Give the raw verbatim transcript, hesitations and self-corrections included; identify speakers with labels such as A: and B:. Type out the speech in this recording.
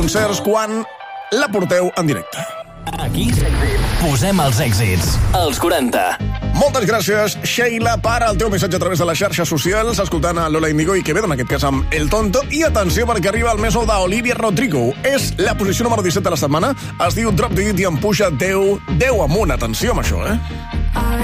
A: concerts quan la porteu en directe.
B: Aquí posem els èxits. Els quaranta.
A: Moltes gràcies, Sheila, per el teu missatge a través de les xarxes socials, escoltant a Lola Índigo i Quevedo, en aquest cas amb El Tonto. I atenció, perquè arriba el més nou d'Olivia Rodrigo. És la posició número disset de la setmana. Es diu Drop the It i em puja deu, deu amunt. Atenció amb això, eh?